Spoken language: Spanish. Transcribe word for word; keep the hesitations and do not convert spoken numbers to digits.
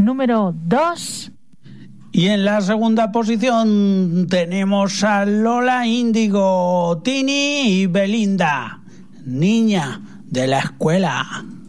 número dos. Y en la segunda posición tenemos a Lola Índigo, Tini y Belinda, Niña de la Escuela.